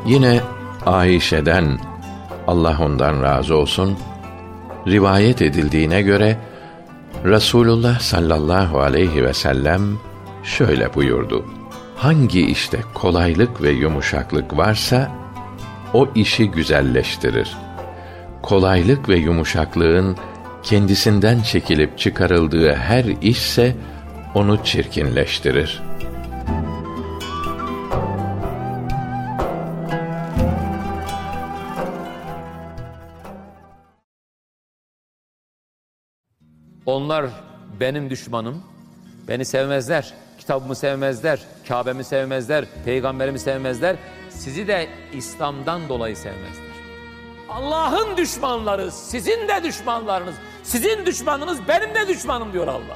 Yine Ayşe'den, Allah ondan razı olsun, rivayet edildiğine göre Resulullah sallallahu aleyhi ve sellem şöyle buyurdu: hangi işte kolaylık ve yumuşaklık varsa o işi güzelleştirir. Kolaylık ve yumuşaklığın kendisinden çekilip çıkarıldığı her işse onu çirkinleştirir. Onlar benim düşmanım, beni sevmezler, kitabımı sevmezler, Kâbe'mi sevmezler, peygamberimi sevmezler, sizi de İslam'dan dolayı sevmezler. Allah'ın düşmanları sizin de düşmanlarınız, sizin düşmanınız benim de düşmanım diyor Allah.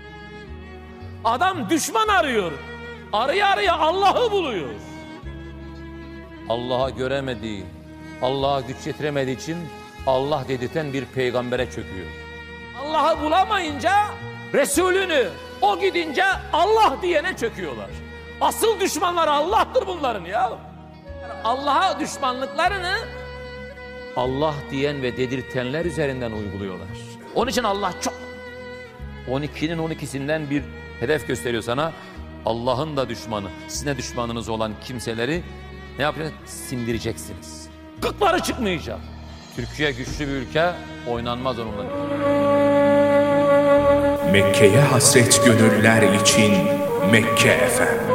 Adam düşman arıyor, araya araya Allah'ı buluyor. Allah'a göremediği, Allah'a güç yetiremediği için Allah dedirten bir peygambere çöküyor. Allah'ı bulamayınca Resulünü, o gidince Allah diyene çöküyorlar. Asıl düşmanları Allah'tır bunların ya. Allah'a düşmanlıklarını Allah diyen ve dedirtenler üzerinden uyguluyorlar. Onun için Allah çok 12'nin 12'sinden bir hedef gösteriyor sana. Allah'ın da düşmanı, sizin de düşmanınız olan kimseleri ne yapacaksınız? Sindireceksiniz. Gıkları çıkmayacak. Türkiye güçlü bir ülke, oynanmaz onunla. Mekke'ye hasret gönüller için Mekke FM.